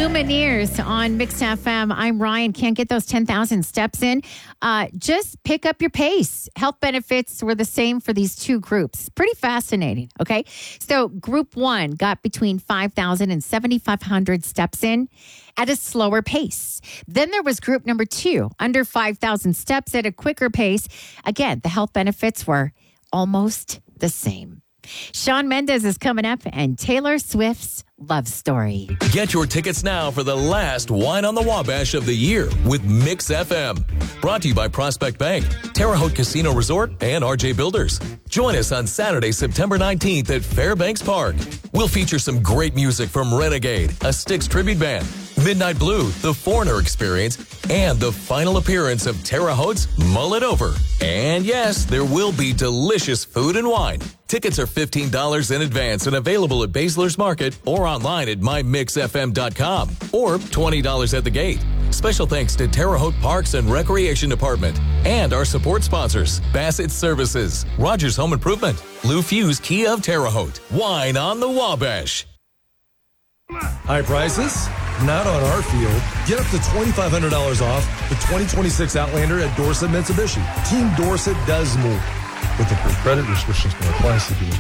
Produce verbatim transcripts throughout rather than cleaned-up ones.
Lumineers on Mix F M. I'm Ryan. Can't get those ten thousand steps in? Uh, just pick up your pace. Health benefits were the same for these two groups. Pretty fascinating, okay? So group one got between five thousand and seventy-five hundred steps in at a slower pace. Then there was group number two, under five thousand steps at a quicker pace. Again, the health benefits were almost the same. Shawn Mendes is coming up and Taylor Swift's love story. Get your tickets now for the last Wine on the Wabash of the year with Mix F M. Brought to you by Prospect Bank, Terre Haute Casino Resort, and R J Builders. Join us on Saturday, September nineteenth at Fairbanks Park. We'll feature some great music from Renegade, a Styx tribute band, Midnight Blue, the Foreigner Experience, and the final appearance of Terre Haute's Mull It Over. And yes, there will be delicious food and wine. Tickets are fifteen dollars in advance and available at Basler's Market or online at my mix f m dot com or twenty dollars at the gate. Special thanks to Terre Haute Parks and Recreation Department and our support sponsors, Bassett Services, Rogers Home Improvement, Lou Fuse Kia of Terre Haute. Wine on the Wabash. High prices? Not on our field. Get up to twenty-five hundred dollars off the twenty twenty-six Outlander at Dorset Mitsubishi. Team Dorset does more. With the credit restrictions can apply to you.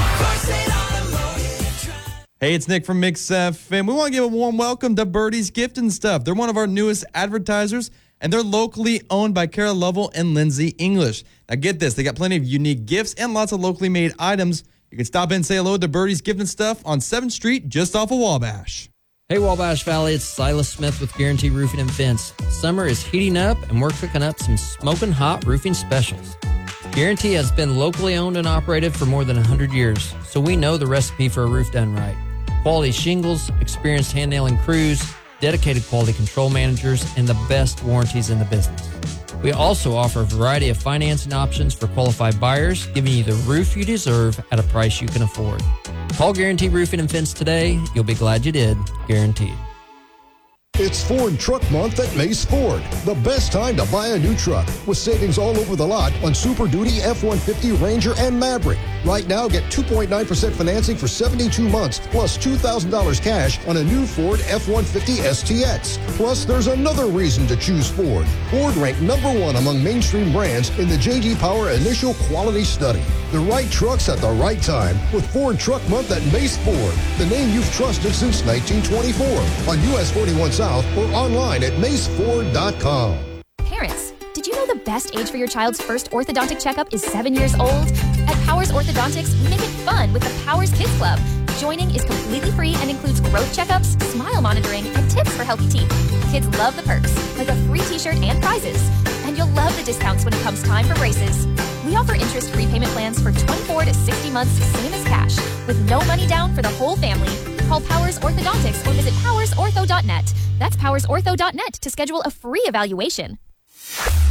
Hey, it's Nick from Mix F M. We want to give a warm welcome to Birdie's Gift and Stuff. They're one of our newest advertisers, and they're locally owned by Kara Lovell and Lindsay English. Now get this, they got plenty of unique gifts and lots of locally made items. You can stop in and say hello to Birdie's Gift and Stuff on seventh street, just off of Wabash. Hey, Wabash Valley, it's Silas Smith with Guarantee Roofing and Fence. Summer is heating up, and we're cooking up some smoking hot roofing specials. Guarantee has been locally owned and operated for more than one hundred years, so we know the recipe for a roof done right. Quality shingles, experienced hand-nailing crews, dedicated quality control managers, and the best warranties in the business. We also offer a variety of financing options for qualified buyers, giving you the roof you deserve at a price you can afford. Call Guarantee Roofing and Fence today. You'll be glad you did. Guaranteed. It's Ford Truck Month at Mace Ford. The best time to buy a new truck with savings all over the lot on Super Duty, F one fifty, Ranger, and Maverick. Right now, get two point nine percent financing for seventy-two months plus two thousand dollars cash on a new Ford F one fifty S T X. Plus, there's another reason to choose Ford. Ford ranked number one among mainstream brands in the J D Power Initial Quality Study. The right trucks at the right time with Ford Truck Month at Mace Ford, the name you've trusted since nineteen twenty-four. On U S forty-one South or online at mace ford dot com. Parents, did you know the best age for your child's first orthodontic checkup is seven years old? At Powers Orthodontics, we make it fun with the Powers Kids Club. Joining is completely free and includes growth checkups, smile monitoring, and tips for healthy teeth. Kids love the perks, like a free t-shirt and prizes. And you'll love the discounts when it comes time for braces. We offer interest-free payment plans for twenty-four to sixty months, same as cash, with no money down for the whole family. Call Powers Orthodontics or visit powers ortho dot net. That's powers ortho dot net to schedule a free evaluation.